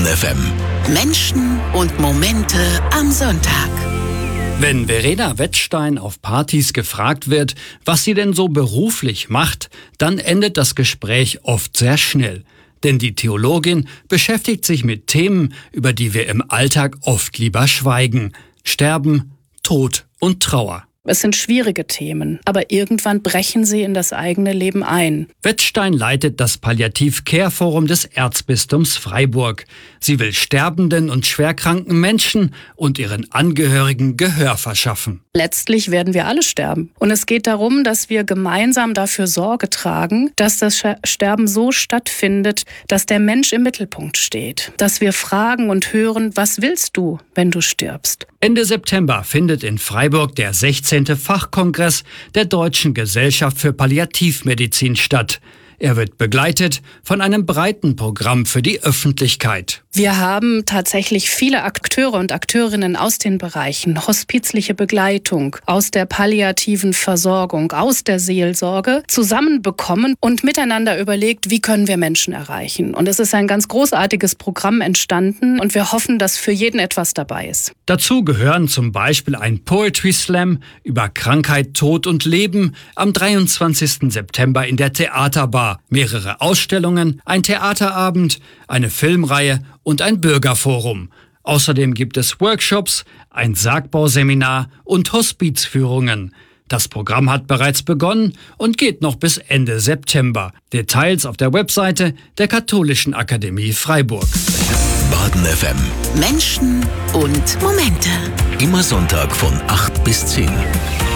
FM. Menschen und Momente am Sonntag. Wenn Verena Wettstein auf Partys gefragt wird, was sie denn so beruflich macht, dann endet das Gespräch oft sehr schnell. Denn die Theologin beschäftigt sich mit Themen, über die wir im Alltag oft lieber schweigen. Sterben, Tod und Trauer. Es sind schwierige Themen, aber irgendwann brechen sie in das eigene Leben ein. Wettstein leitet das Palliativ-Care-Forum des Erzbistums Freiburg. Sie will sterbenden und schwerkranken Menschen und ihren Angehörigen Gehör verschaffen. Letztlich werden wir alle sterben. Und es geht darum, dass wir gemeinsam dafür Sorge tragen, dass das Sterben so stattfindet, dass der Mensch im Mittelpunkt steht. Dass wir fragen und hören, was willst du, wenn du stirbst? Ende September findet in Freiburg der 16. Fachkongress der Deutschen Gesellschaft für Palliativmedizin statt. Er wird begleitet von einem breiten Programm für die Öffentlichkeit. Wir haben tatsächlich viele Akteure und Akteurinnen aus den Bereichen hospizliche Begleitung, aus der palliativen Versorgung, aus der Seelsorge zusammenbekommen und miteinander überlegt, wie können wir Menschen erreichen. Und es ist ein ganz großartiges Programm entstanden und wir hoffen, dass für jeden etwas dabei ist. Dazu gehören zum Beispiel ein Poetry Slam über Krankheit, Tod und Leben am 23. September in der Theaterbar. Mehrere Ausstellungen, ein Theaterabend, eine Filmreihe und ein Bürgerforum. Außerdem gibt es Workshops, ein Sargbauseminar und Hospizführungen. Das Programm hat bereits begonnen und geht noch bis Ende September. Details auf der Webseite der Katholischen Akademie Freiburg. Baden FM. Menschen und Momente. Immer Sonntag von 8 bis 10.